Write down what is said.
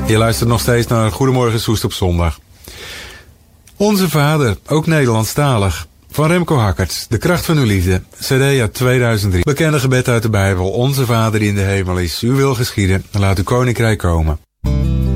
Je luistert nog steeds naar Goedemorgen Soest op zondag. Onze Vader, ook Nederlandstalig. Van Remco Hakkerts, De kracht van uw liefde, CD uit 2003. Bekende gebed uit de Bijbel. Onze Vader die in de hemel is, uw wil geschieden, laat uw koninkrijk komen.